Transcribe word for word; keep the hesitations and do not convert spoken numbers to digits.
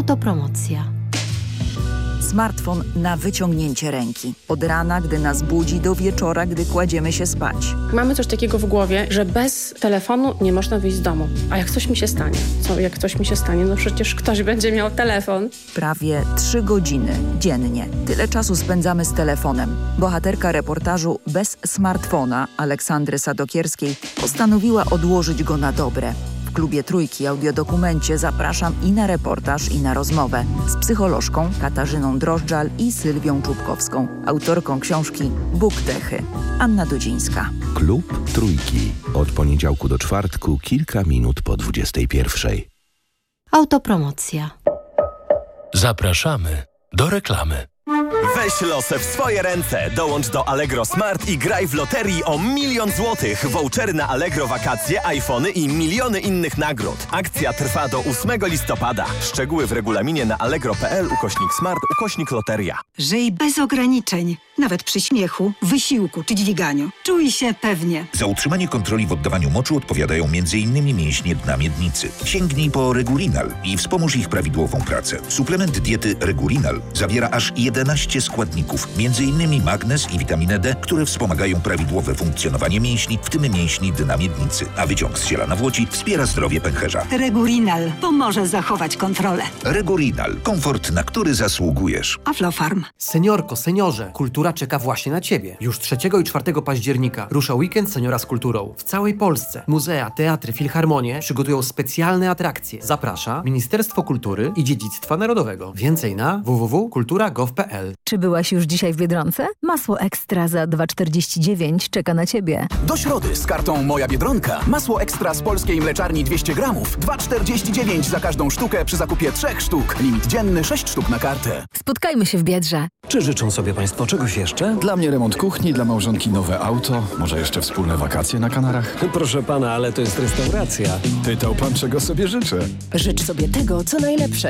Autopromocja. Smartfon na wyciągnięcie ręki. Od rana, gdy nas budzi, do wieczora, gdy kładziemy się spać. Mamy coś takiego w głowie, że bez telefonu nie można wyjść z domu. A jak coś mi się stanie? Co, jak coś mi się stanie? No przecież ktoś będzie miał telefon. Prawie trzy godziny dziennie. Tyle czasu spędzamy z telefonem. Bohaterka reportażu Bez smartfona Aleksandry Sadokierskiej postanowiła odłożyć go na dobre. W klubie Trójki Audiodokumencie zapraszam i na reportaż, i na rozmowę z psycholożką Katarzyną Drożdżal i Sylwią Czubkowską, autorką książki Buktechy, Anna Dudzińska. Klub Trójki. Od poniedziałku do czwartku, kilka minut po dwudziestej pierwszej. Autopromocja. Zapraszamy do reklamy. Weź losy w swoje ręce. Dołącz do Allegro Smart i graj w loterii o milion złotych. Vouchery na Allegro wakacje, iPhony i miliony innych nagród. Akcja trwa do ósmego listopada. Szczegóły w regulaminie na allegro.pl ukośnik smart ukośnik loteria. Żyj bez ograniczeń. Nawet przy śmiechu, wysiłku czy dźwiganiu. Czuj się pewnie. Za utrzymanie kontroli w oddawaniu moczu odpowiadają między innymi mięśnie dna miednicy. Sięgnij po Regulinal i wspomóż ich prawidłową pracę. Suplement diety Regulinal zawiera aż jedenaście składników, między innymi magnez i witaminę D, które wspomagają prawidłowe funkcjonowanie mięśni, w tym mięśni dna miednicy. A wyciąg z ziela nawłoci wspiera zdrowie pęcherza. Regulinal pomoże zachować kontrolę. Regulinal. Komfort, na który zasługujesz. Aflofarm. Seniorko, seniorze, kultura czeka właśnie na Ciebie. Już trzeciego i czwartego października rusza weekend seniora z kulturą. W całej Polsce muzea, teatry, filharmonie przygotują specjalne atrakcje. Zaprasza Ministerstwo Kultury i Dziedzictwa Narodowego. Więcej na w w w kropka kultura kropka gov kropka p l. Czy byłaś już dzisiaj w Biedronce? Masło Ekstra za dwa czterdzieści dziewięć czeka na Ciebie. Do środy z kartą Moja Biedronka. Masło Ekstra z polskiej mleczarni dwieście gramów. dwa czterdzieści dziewięć za każdą sztukę przy zakupie trzech sztuk. Limit dzienny sześć sztuk na kartę. Spotkajmy się w Biedrze. Czy życzą sobie Państwo czegoś jeszcze? Dla mnie remont kuchni, dla małżonki nowe auto, może jeszcze wspólne wakacje na Kanarach? Proszę Pana, ale to jest restauracja. Pytał Pan, czego sobie życzę. Życz sobie tego, co najlepsze